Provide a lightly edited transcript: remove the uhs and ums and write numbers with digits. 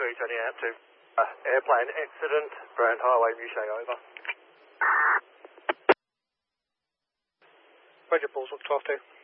turning out to airplane accident, Brand Highway, Muche, over. Roger, Balls, 12-2.